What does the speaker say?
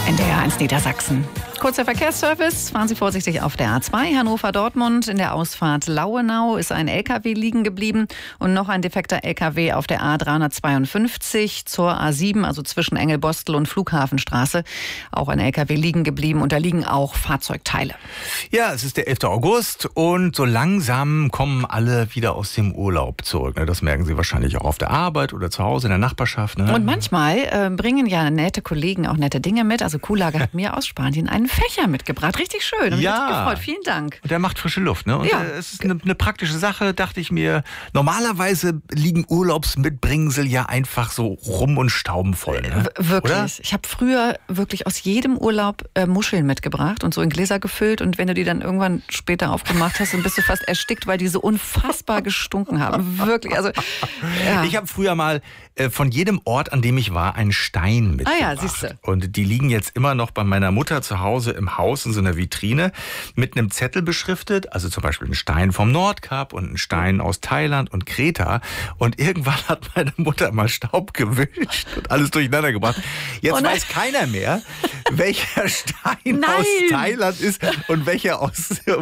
NDR1 Niedersachsen. Kurzer Verkehrsservice. Fahren Sie vorsichtig auf der A2 Hannover-Dortmund. In der Ausfahrt Lauenau ist ein LKW liegen geblieben und noch ein defekter LKW auf der A352 zur A7, also zwischen Engelbostel und Flughafenstraße. Auch ein LKW liegen geblieben und da liegen auch Fahrzeugteile. Ja, es ist der 11. August und so langsam kommen alle wieder aus dem Urlaub zurück. Das merken Sie wahrscheinlich auch auf der Arbeit oder zu Hause in der Nachbarschaft. Und manchmal bringen ja nette Kollegen auch nette Dinge mit. Also Kuhlage hat mir aus Spanien einen Fächer mitgebracht. Richtig schön. Hab mich richtig gefreut. Vielen Dank. Und der macht frische Luft, ne? Und ja. Es ist eine praktische Sache, dachte ich mir. Normalerweise liegen Urlaubsmitbringsel ja einfach so rum und staubenvoll, ne? Wirklich. Oder? Ich habe früher wirklich aus jedem Urlaub Muscheln mitgebracht und so in Gläser gefüllt. Und wenn du die dann irgendwann später aufgemacht hast, dann bist du fast erstickt, weil die so unfassbar gestunken haben. Wirklich. Also, ja. Ich habe früher mal von jedem Ort, an dem ich war, einen Stein mitgebracht. Ah ja, siehst du. Und die liegen jetzt immer noch bei meiner Mutter zu Hause im Haus in so einer Vitrine mit einem Zettel beschriftet. Also zum Beispiel ein Stein vom Nordkap und ein Stein aus Thailand und Kreta. Und irgendwann hat meine Mutter mal Staub gewischt und alles durcheinander gebracht. Jetzt weiß keiner mehr, welcher Stein aus Thailand ist und welcher aus